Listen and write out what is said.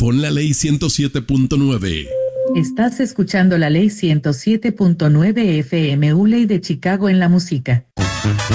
Pon la ley 107.9. Estás escuchando la ley 107.9 FM Uley de Chicago en la música.